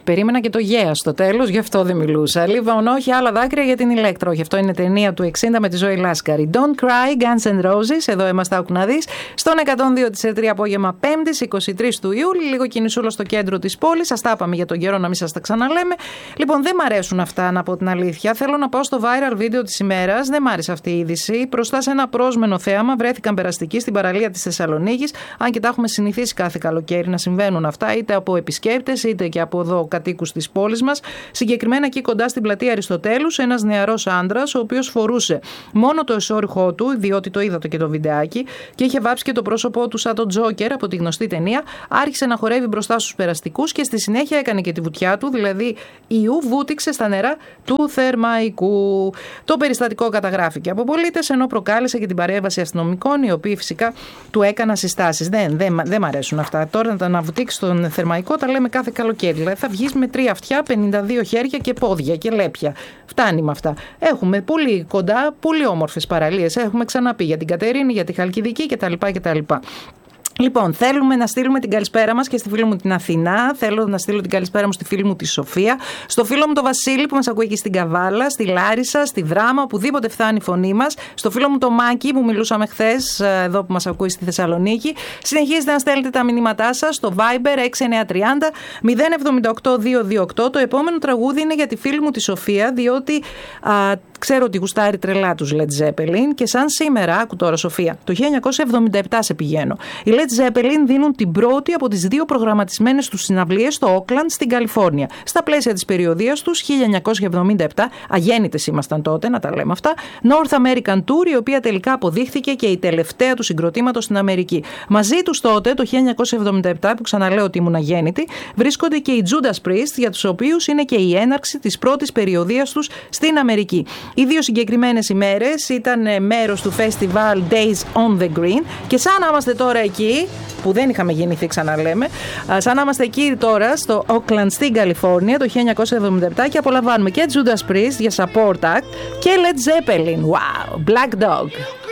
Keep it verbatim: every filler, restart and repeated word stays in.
Περίμενα και το Yeah στο τέλος, γι' αυτό δεν μιλούσα. Λοιπόν, όχι άλλα δάκρυα για την Ηλέκτρα. Όχι, αυτό είναι ταινία του εξήντα με τη Ζωή Λάσκαρη. Don't Cry, Guns N' Roses. Εδώ είμαστε, άκου να δεις. Στον εκατόν δύο της ΕΡΤ απόγευμα Πέμπτης, είκοσι τρεις του Ιούλη. Λίγο κινησούλα στο κέντρο της πόλης. Σας τα είπαμε για τον καιρό, να μην σας τα ξαναλέμε. Λοιπόν, δεν μ' αρέσουν αυτά, να πω την αλήθεια. Θέλω να πάω στο viral βίντεο της ημέρας. Δεν μ' άρεσε αυτή η είδηση. Μπροστά σε ένα πρόσμενο θέαμα βρέθηκαν περαστικοί στην παραλία της Θεσσαλονίκης. Αν και τα έχουμε συνηθίσει κάθε καλοκαίρι να συμβαίνουν αυτά, είτε από επισκέπτες είτε και από εδώ κατοίκους της πόλης μας. Συγκεκριμένα εκεί κοντά στην πλατεία Αριστοτέλους, ένας νεαρός άντρας, ο οποίος φορούσε μόνο το εσώρουχό του, διότι το είδατε και το βιντεάκι, και είχε βάψει και το πρόσωπό του σαν τον Τζόκερ από τη γνωστή ταινία, άρχισε να χορεύει μπροστά στους περαστικούς και στη συνέχεια έκανε και τη βουτιά του, δηλαδή ιού βούτυξε στα νερά του Θερμαϊκού. Το περιστατικό καταγράφηκε από πολίτες, ενώ προκάλεσε και την παρέμβαση αστυνομικών, οι οποίοι φυσικά του έκαναν συστάσεις. Δεν, δεν, δεν μ' αρέσουν αυτά. Τώρα να βουτήξει τον Θερμαϊκό τα λέμε κάθε καλοκαίρι. Δηλαδή θα βγεις με τρία αυτιά, πενήντα δύο χέρια και πόδια και λέπια. Φτάνει με αυτά. Έχουμε πολύ κοντά, πολύ όμορφες παραλίες. Έχουμε ξαναπεί για την Κατερίνη, για τη Χαλκιδική κτλ. κτλ. Λοιπόν, θέλουμε να στείλουμε την καλησπέρα μας και στη φίλη μου την Αθηνά. Θέλω να στείλω την καλησπέρα μου στη φίλη μου τη Σοφία. Στο φίλο μου τον Βασίλη που μας ακούει εκεί στην Καβάλα, στη Λάρισα, στη Δράμα, οπουδήποτε φτάνει η φωνή μας. Στο φίλο μου τον Μάκη που μιλούσαμε χθες, εδώ που μας ακούει στη Θεσσαλονίκη. Συνεχίζετε να στέλνετε τα μηνύματά σας στο Viber έξι εννιά τρία μηδέν μηδέν επτά οκτώ δύο δύο οκτώ. Το επόμενο τραγούδι είναι για τη φίλη μου τη Σοφία, διότι α, ξέρω ότι γουστάρει τρελά τους Led Zeppelin και σαν σήμερα, άκου τώρα Σοφία, το χίλια εννιακόσια εβδομήντα επτά σε πηγαίνω. Οι Led Zeppelin δίνουν την πρώτη από τις δύο προγραμματισμένες τους συναυλίες στο Oakland στην Καλιφόρνια. Στα πλαίσια της περιοδίας τους χίλια εννιακόσια εβδομήντα επτά, αγέννητες ήμασταν τότε, να τα λέμε αυτά, North American Tour, η οποία τελικά αποδείχθηκε και η τελευταία του συγκροτήματος στην Αμερική. Μαζί τους τότε, το χίλια εννιακόσια εβδομήντα επτά, που ξαναλέω ότι ήμουν αγέννητη, βρίσκονται και οι Judas Priest, για τους οποίους είναι και η έναρξη της πρώτης περιοδίας τους στην Αμερική. Οι δύο συγκεκριμένες ημέρες ήταν μέρος του Festival Days on the Green και σαν να είμαστε τώρα εκεί, που δεν είχαμε γεννηθεί ξαναλέμε, σαν να είμαστε εκεί τώρα στο Oakland στην Καλιφόρνια το χίλια εννιακόσια εβδομήντα επτά και απολαμβάνουμε και Judas Priest για Support Act και Led Zeppelin. Wow, Black Dog.